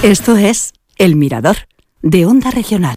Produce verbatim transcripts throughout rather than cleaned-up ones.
Esto es El Mirador, de Onda Regional.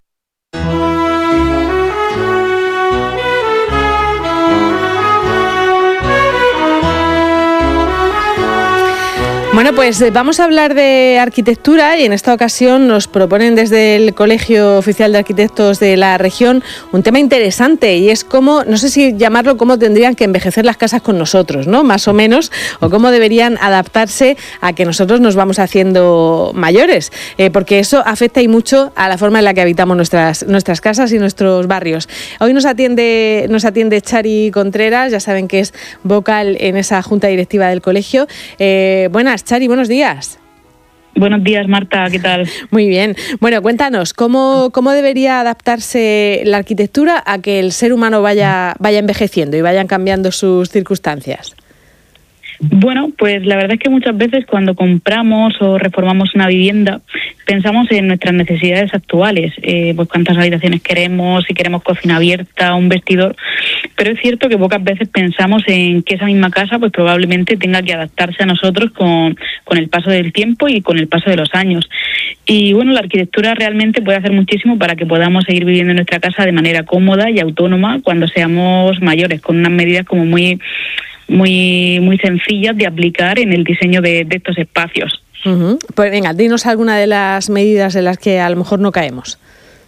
Bueno, pues vamos a hablar de arquitectura y en esta ocasión nos proponen desde el Colegio Oficial de Arquitectos de la región un tema interesante y es cómo, no sé si llamarlo, cómo tendrían que envejecer las casas con nosotros, ¿no? Más o menos, o cómo deberían adaptarse a que nosotros nos vamos haciendo mayores, eh, porque eso afecta y mucho a la forma en la que habitamos nuestras, nuestras casas y nuestros barrios. Hoy nos atiende, nos atiende Chari Contreras, ya saben que es vocal en esa junta directiva del colegio. Eh, buenas, Chari, buenos días. Buenos días, Marta, ¿qué tal? Muy bien. Bueno, cuéntanos, ¿cómo, cómo debería adaptarse la arquitectura a que el ser humano vaya, vaya envejeciendo y vayan cambiando sus circunstancias? Bueno, pues la verdad es que muchas veces cuando compramos o reformamos una vivienda pensamos en nuestras necesidades actuales, eh, pues cuántas habitaciones queremos, si queremos cocina abierta, un vestidor, pero es cierto que pocas veces pensamos en que esa misma casa pues probablemente tenga que adaptarse a nosotros con, con el paso del tiempo y con el paso de los años. Y bueno, la arquitectura realmente puede hacer muchísimo para que podamos seguir viviendo en nuestra casa de manera cómoda y autónoma cuando seamos mayores, con unas medidas como muy... muy muy sencillas de aplicar en el diseño de, de estos espacios. Uh-huh. Pues venga, dinos alguna de las medidas en las que a lo mejor no caemos.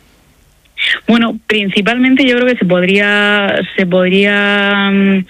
Bueno, principalmente yo creo que se podría se podría um,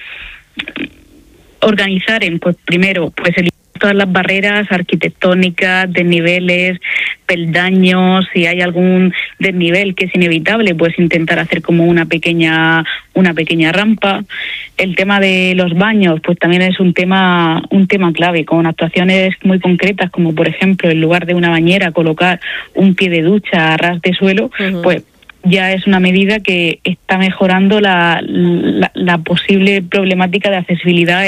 organizar en, pues primero, pues el todas las barreras arquitectónicas, desniveles, peldaños, si hay algún desnivel que es inevitable, pues intentar hacer como una pequeña una pequeña rampa. El tema de los baños, pues también es un tema un tema clave, con actuaciones muy concretas, como por ejemplo, en lugar de una bañera, colocar un pie de ducha a ras de suelo, uh-huh. Pues ya es una medida que está mejorando la, la, la posible problemática de accesibilidad